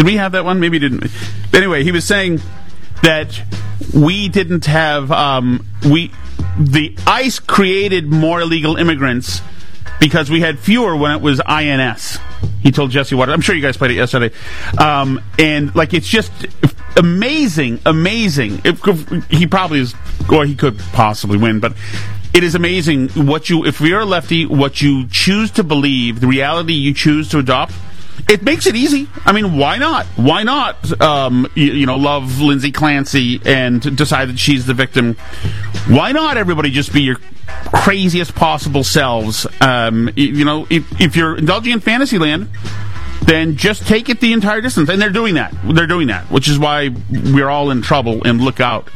Did we have that one? Maybe didn't. Anyway, he was saying that we didn't have the ICE created more illegal immigrants because we had fewer when it was INS. He told Jesse Waters. I'm sure you guys played it yesterday. And like, it's just amazing. He probably is, or he could possibly win, but it is amazing if you're a lefty, what you choose to believe, the reality you choose to adopt. It makes it easy. I mean, why not? Why not, love Lindsay Clancy and decide that she's the victim? Why not everybody just be your craziest possible selves? If you're indulging in fantasy land, then just take it the entire distance. And they're doing that. Which is why we're all in trouble, and look out.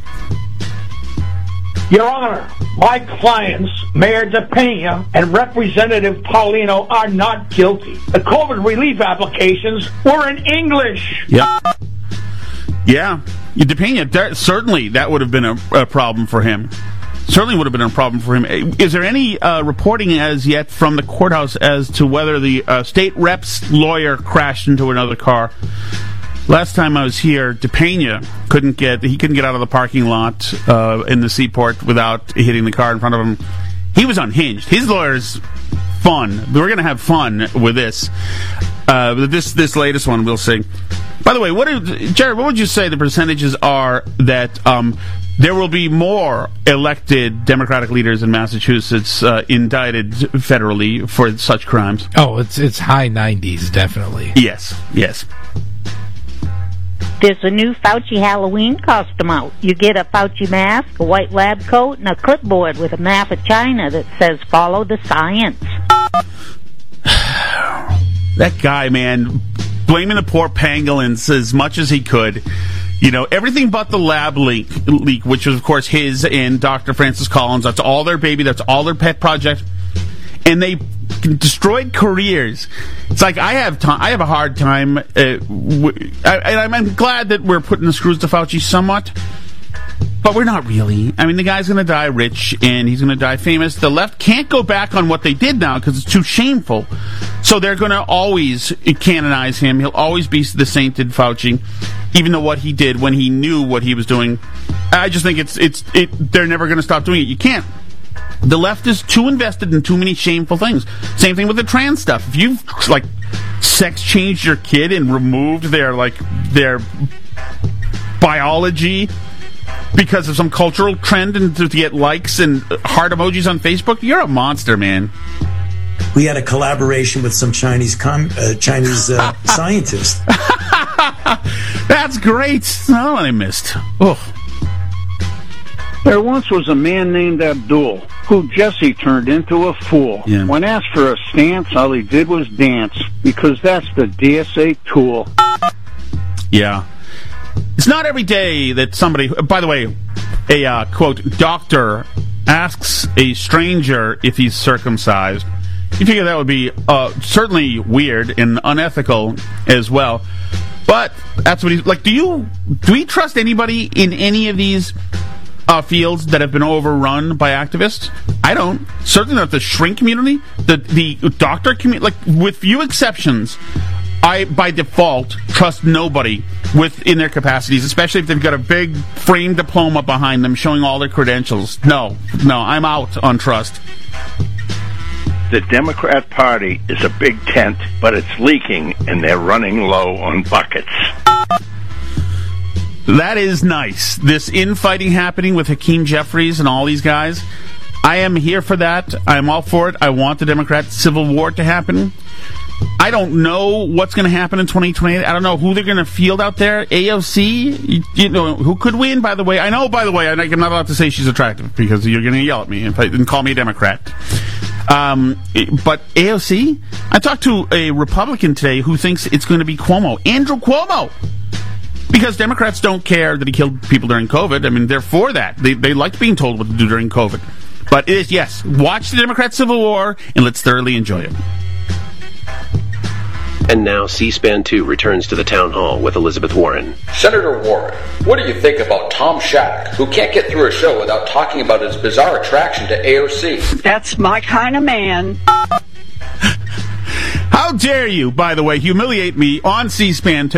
Your Honor, my clients, Mayor DePena and Representative Paulino, are not guilty. The COVID relief applications were in English. Yeah. DePena, certainly that would have been a problem for him. Certainly would have been a problem for him. Is there any reporting as yet from the courthouse as to whether the state rep's lawyer crashed into another car? Last time I was here, DePena couldn't get out of the parking lot in the Seaport without hitting the car in front of him. He was unhinged. His lawyer's fun. We're going to have fun with this. This latest one, we'll see. By the way, Jared, what would you say the percentages are that there will be more elected Democratic leaders in Massachusetts indicted federally for such crimes? Oh, it's high 90s, definitely. Yes. There's a new Fauci Halloween costume out. You get a Fauci mask, a white lab coat, and a clipboard with a map of China that says, "Follow the science." That guy, man, blaming the poor pangolins as much as he could. Everything but the lab leak, which was, of course, his and Dr. Francis Collins. That's all their baby. That's all their pet project. And they destroyed careers. It's like I have a hard time, and I'm glad that we're putting the screws to Fauci somewhat, but we're not really. I mean, the guy's going to die rich, and he's going to die famous. The left can't go back on what they did now because it's too shameful. So they're going to always canonize him. He'll always be the sainted Fauci, even though what he did when he knew what he was doing. I just think they're never going to stop doing it. You can't. The left is too invested in too many shameful things. Same thing with the trans stuff. If you've sex changed your kid and removed their biology because of some cultural trend and to get likes and heart emojis on Facebook, you're a monster, man. We had a collaboration with some Chinese scientists. That's great. Oh, I missed. Oh. There once was a man named Abdul who Jesse turned into a fool. Yeah. When asked for a stance, all he did was dance, because that's the DSA tool. Yeah. It's not every day that somebody, by the way, a, quote, doctor asks a stranger if he's circumcised. You figure that would be certainly weird and unethical as well. But that's what he's like. Do we trust anybody in any of these fields that have been overrun by activists? I don't. Certainly not the shrink community, the doctor community. Like, with few exceptions, I, by default, trust nobody within their capacities, especially if they've got a big framed diploma behind them showing all their credentials. No, I'm out on trust. The Democrat Party is a big tent, but it's leaking, and they're running low on buckets. That is nice. This infighting happening with Hakeem Jeffries and all these guys, I am here for that. I'm all for it. I want the Democrat civil war to happen. I don't know what's going to happen in 2028. I don't know who they're going to field out there. AOC, you know, who could win, by the way. I know, by the way, I'm not allowed to say she's attractive because you're going to yell at me and call me a Democrat. But AOC, I talked to a Republican today who thinks it's going to be Cuomo. Andrew Cuomo. Because Democrats don't care that he killed people during COVID. I mean, they're for that. They liked being told what to do during COVID. But it is, yes, watch the Democrat Civil War, and let's thoroughly enjoy it. And now C-SPAN 2 returns to the town hall with Elizabeth Warren. Senator Warren, what do you think about Tom Shattuck, who can't get through a show without talking about his bizarre attraction to AOC? That's my kind of man. How dare you, by the way, humiliate me on C-SPAN 2?